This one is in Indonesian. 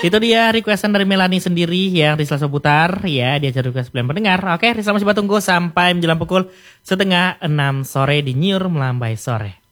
Itu dia requestan dari Melani sendiri yang Rizla seputar ya, dia jadi request plan pendengar. Oke, Rizla masih tunggu sampai menjelang pukul 5:30 sore di Nyur Melambai Sore.